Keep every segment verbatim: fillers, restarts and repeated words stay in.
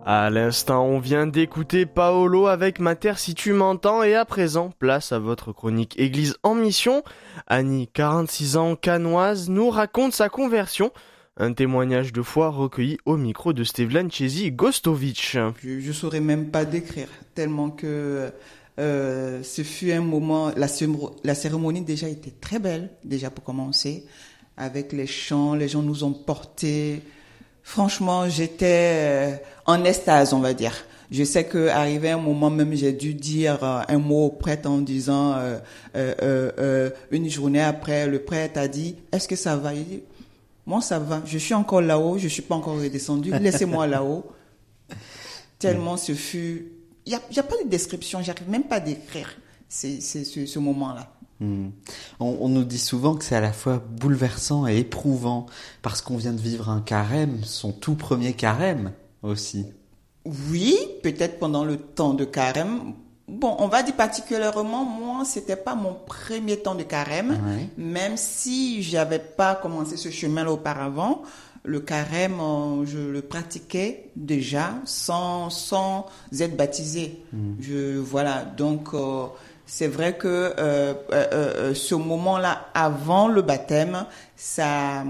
À l'instant, on vient d'écouter Paolo avec Mater si tu m'entends et à présent, place à votre chronique Église en mission. Annie, quarante-six ans, cannoise, nous raconte sa conversion. Un témoignage de foi recueilli au micro de Stevlan Chezi Gostovic. Je ne saurais même pas décrire, tellement que euh, ce fut un moment, la, la cérémonie déjà était très belle, déjà pour commencer, avec les chants, les gens nous ont portés. Franchement, j'étais en extase, on va dire. Je sais qu'arrivé un moment même, j'ai dû dire un mot au prêtre en disant, euh, euh, euh, une journée après, le prêtre a dit, est-ce que ça va? Il dit, moi, ça va. Je suis encore là-haut. Je suis pas encore redescendu. Laissez-moi là-haut. Tellement ce fut... Il n'y a, y a pas de description. J'arrive même pas à décrire c'est, c'est, ce, ce moment-là. Mmh. On, on nous dit souvent que c'est à la fois bouleversant et éprouvant parce qu'on vient de vivre un carême, son tout premier carême aussi. Oui, peut-être pendant le temps de carême. Bon, on va dire particulièrement, moi, c'était pas mon premier temps de carême, ouais. Même si j'avais pas commencé ce chemin-là auparavant. Le carême, je le pratiquais déjà sans sans être baptisé. Mmh. Je voilà, donc euh, c'est vrai que euh, euh, euh, ce moment-là avant le baptême, ça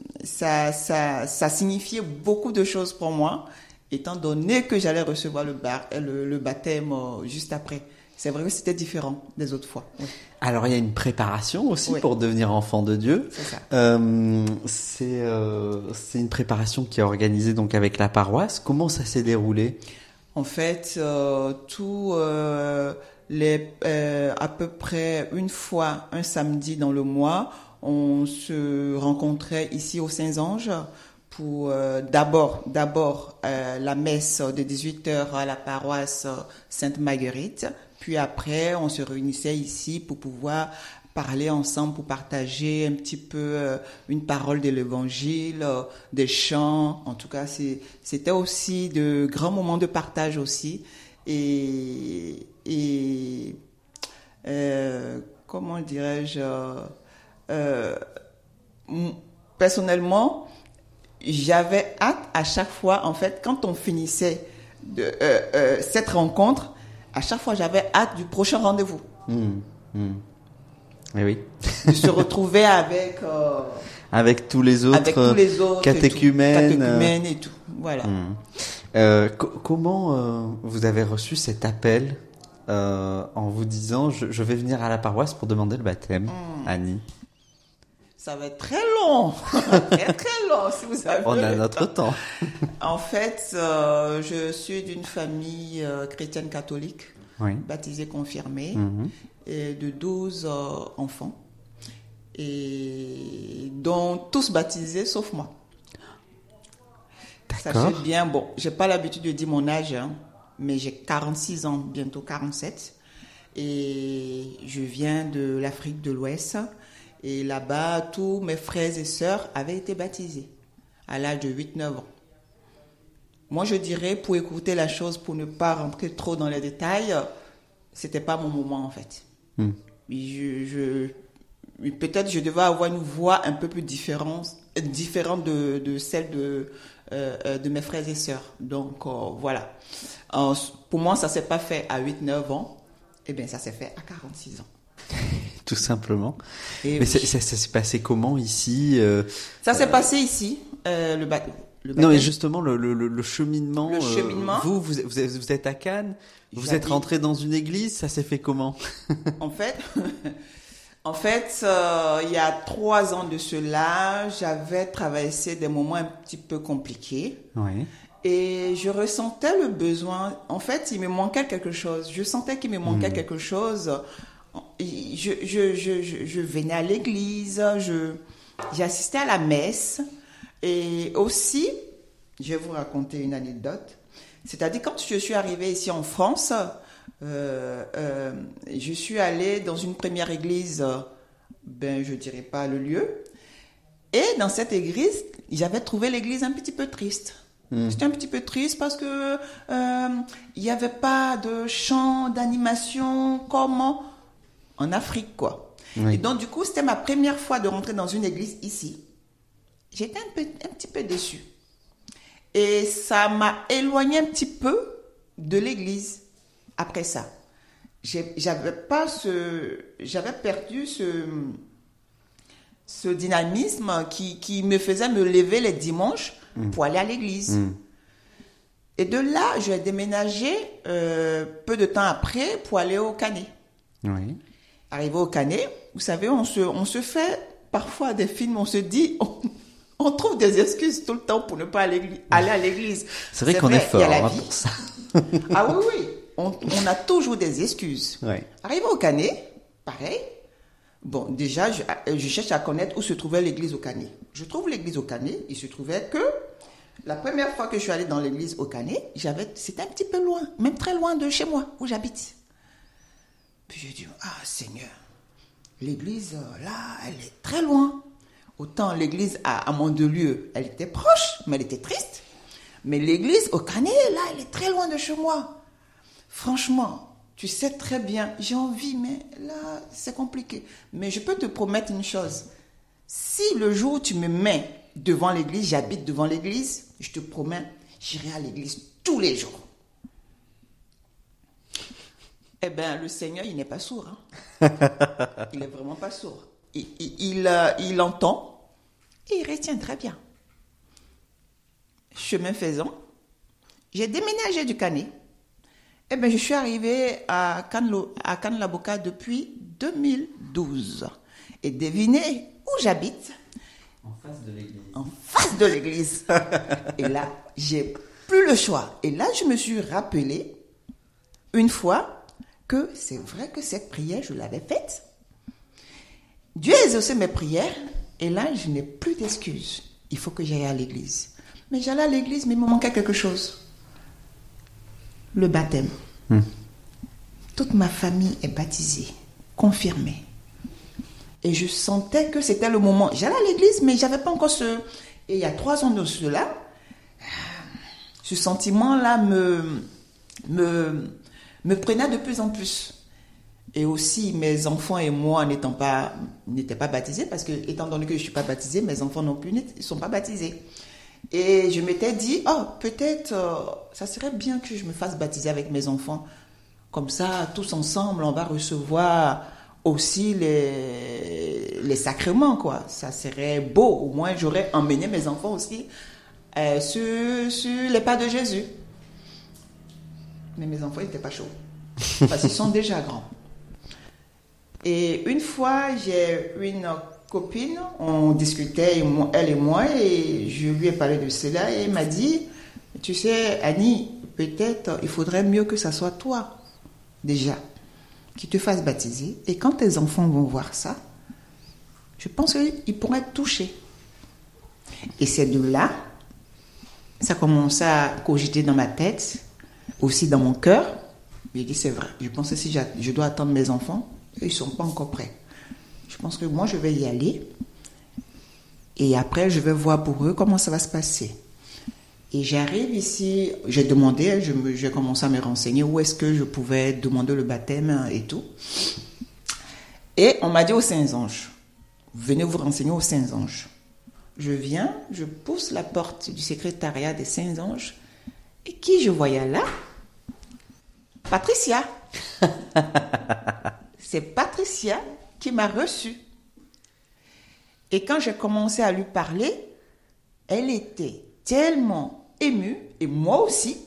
ça ça ça signifiait beaucoup de choses pour moi. Étant donné que j'allais recevoir le, bar, le, le baptême euh, juste après. C'est vrai que c'était différent des autres fois. Oui. Alors, il y a une préparation aussi oui. pour devenir enfant de Dieu. C'est ça. Euh, c'est, euh, c'est une préparation qui est organisée donc avec la paroisse. Comment ça s'est déroulé? En fait, euh, tout euh, les, euh, à peu près une fois, un samedi dans le mois, on se rencontrait ici aux Saints-Anges pour euh, d'abord, d'abord euh, la messe de dix-huit heures à la paroisse Sainte-Marguerite. Puis après, on se réunissait ici pour pouvoir parler ensemble, pour partager un petit peu euh, une parole de l'évangile, euh, des chants. En tout cas, c'est, c'était aussi de grands moments de partage aussi. Et, et euh, comment dirais-je euh, personnellement, j'avais hâte à chaque fois, en fait, quand on finissait de, euh, euh, cette rencontre, à chaque fois, j'avais hâte du prochain rendez-vous. Mmh, mmh. Et oui. De se retrouver avec... Euh, avec tous les autres, avec tous les autres catéchumènes. Et tout, catéchumènes et tout. Voilà. Mmh. Euh, co- comment euh, vous avez reçu cet appel euh, en vous disant je, je vais venir à la paroisse pour demander le baptême, mmh. Annie? Ça va être très long, très très long si vous avez. On a notre temps. En fait, euh, je suis d'une famille euh, chrétienne catholique, oui. baptisée, confirmée, mmh. et de douze euh, enfants, et dont tous baptisés sauf moi. D'accord. Sachez bien, bon, j'ai pas l'habitude de dire mon âge, hein, mais j'ai quarante-six ans, bientôt quarante-sept, et je viens de l'Afrique de l'Ouest. Et là-bas, tous mes frères et sœurs avaient été baptisés à l'âge de huit neuf ans. Moi, je dirais, pour écouter la chose, pour ne pas rentrer trop dans les détails, c'était pas mon moment, en fait. Mm. Je, je, peut-être je devais avoir une voix un peu plus différente, différente de, de celle de, euh, de mes frères et sœurs. Donc, euh, voilà. Euh, pour moi, ça s'est pas fait à huit neuf ans. Eh bien, ça s'est fait à quarante-six ans. Tout simplement. Et Mais oui. ça, ça, ça s'est passé comment ici euh, Ça s'est euh... passé ici, euh, le, ba- le baptême. Non, mais justement, le, le, le cheminement. Le cheminement. Euh, vous, vous, vous êtes, vous êtes à Cannes, vous J'habite... êtes rentré dans une église, ça s'est fait comment? En fait, en fait, euh, il y a trois ans de cela, j'avais traversé des moments un petit peu compliqués. Oui. Et je ressentais le besoin. En fait, il me manquait quelque chose. Je sentais qu'il me manquait mmh. quelque chose. Je, je, je, je, je venais à l'église, je, j'assistais à la messe et aussi, je vais vous raconter une anecdote, c'est-à-dire quand je suis arrivée ici en France, euh, euh, je suis allée dans une première église, ben je dirais pas le lieu, et dans cette église, j'avais trouvé l'église un petit peu triste. Mmh. C'était un petit peu triste parce que euh, il n'y avait pas de chant, d'animation, comment en Afrique, quoi. Oui. Et donc, du coup, c'était ma première fois de rentrer dans une église ici. J'étais un, peu, un petit peu déçue. Et ça m'a éloignée un petit peu de l'église après ça. J'ai, j'avais pas ce, j'avais perdu ce, ce dynamisme qui, qui me faisait me lever les dimanches mmh. pour aller à l'église. Mmh. Et de là, j'ai déménagé euh, peu de temps après pour aller au Canet. Oui. Arrivé au Canet, vous savez, on se, on se fait parfois des films, on se dit, on, on trouve des excuses tout le temps pour ne pas aller, aller à l'église. C'est vrai C'est qu'on vrai, est fort hein, pour ça. Ah oui, oui, on, on a toujours des excuses. Oui. Arrivé au Canet, pareil. Bon, déjà, je, je cherche à connaître où se trouvait l'église au Canet. Je trouve l'église au Canet, il se trouvait que la première fois que je suis allée dans l'église au Canet, j'avais, c'était un petit peu loin, même très loin de chez moi, où j'habite. Puis j'ai dit, ah Seigneur, l'église là, elle est très loin. Autant l'église à, à Mandelieu, elle était proche, mais elle était triste. Mais l'église au Canet, là, elle est très loin de chez moi. Franchement, tu sais très bien, j'ai envie, mais là, c'est compliqué. Mais je peux te promettre une chose. Si le jour où tu me mets devant l'église, j'habite devant l'église, je te promets, j'irai à l'église tous les jours. Eh bien, le Seigneur, il n'est pas sourd. Hein. Il n'est vraiment pas sourd. Il, il, il, euh, il entend et il retient très bien. Chemin faisant, j'ai déménagé du Canet. Eh bien, je suis arrivée à Cannes-la-Boca depuis deux mille douze. Et devinez où j'habite? En face de l'église. En face de l'église. Et là, j'ai plus le choix. Et là, je me suis rappelé une fois que c'est vrai que cette prière, je l'avais faite. Dieu a exaucé mes prières. Et là, je n'ai plus d'excuses. Il faut que j'aille à l'église. Mais j'allais à l'église, mais il me manquait quelque chose. Le baptême. Hum. Toute ma famille est baptisée, confirmée. Et je sentais que c'était le moment. J'allais à l'église, mais je n'avais pas encore ce... Et il y a trois ans de cela, ce sentiment-là me, me, me prenait de plus en plus. Et aussi, mes enfants et moi n'étant pas, n'étaient pas baptisés, parce que, étant donné que je ne suis pas baptisée, mes enfants non plus ne sont pas baptisés. Et je m'étais dit, oh, peut-être, euh, ça serait bien que je me fasse baptiser avec mes enfants. Comme ça, tous ensemble, on va recevoir aussi les, les sacrements, quoi. Ça serait beau. Au moins, j'aurais emmené mes enfants aussi euh, sur, sur les pas de Jésus. Mais mes enfants n'étaient pas chauds. Parce qu'ils sont déjà grands. Et une fois, j'ai une copine, on discutait, elle et moi, et je lui ai parlé de cela, et elle m'a dit, tu sais, Annie, peut-être il faudrait mieux que ça soit toi, déjà, qui te fasse baptiser, et quand tes enfants vont voir ça, je pense qu'ils pourraient être touchés. Et c'est de là, ça commence à cogiter dans ma tête, aussi dans mon cœur. J'ai dit, c'est vrai, je pense que si je dois attendre mes enfants, ils ne sont pas encore prêts. Je pense que moi, je vais y aller. Et après, je vais voir pour eux comment ça va se passer. Et j'arrive ici, j'ai demandé, je me, j'ai commencé à me renseigner où est-ce que je pouvais demander le baptême et tout. Et on m'a dit aux Saints-Anges, venez vous renseigner aux Saints-Anges. Je viens, je pousse la porte du secrétariat des Saints-Anges. Et qui je voyais là? Patricia. C'est Patricia qui m'a reçue. Et quand j'ai commencé à lui parler, elle était tellement émue, et moi aussi,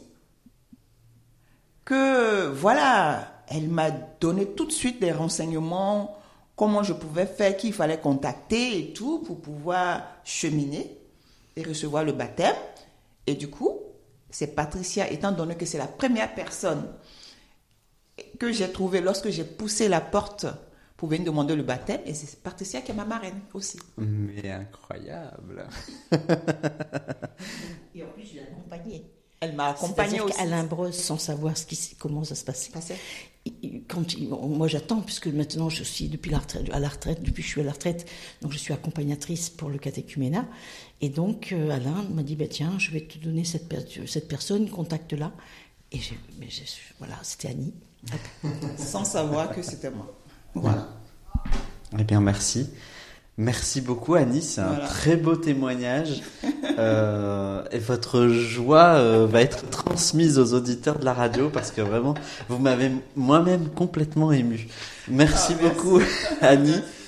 que voilà, elle m'a donné tout de suite des renseignements, comment je pouvais faire, qui il fallait contacter et tout, pour pouvoir cheminer et recevoir le baptême. Et du coup, c'est Patricia, étant donné que c'est la première personne que j'ai trouvée lorsque j'ai poussé la porte pour venir demander le baptême, et c'est Patricia qui est ma marraine aussi. Mais incroyable. Et en plus, je l'ai accompagnée. Elle m'a accompagnée aussi. À Limbreuse, sans savoir ce qui, comment ça se passait. Quand il, moi, j'attends, puisque maintenant, je suis depuis la retraite, à la retraite, depuis que je suis à la retraite, donc je suis accompagnatrice pour le catéchuménat. Et donc, euh, Alain m'a dit, bah, tiens, je vais te donner cette, cette personne, contacte-la. Et j'ai, mais j'ai, voilà, c'était Annie. Sans savoir que c'était moi. Voilà. Eh bien, merci. Merci beaucoup, Annie. C'est un voilà. très beau témoignage. euh, et votre joie euh, va être transmise aux auditeurs de la radio parce que vraiment, vous m'avez moi-même complètement ému. Merci, ah, merci. beaucoup, Annie.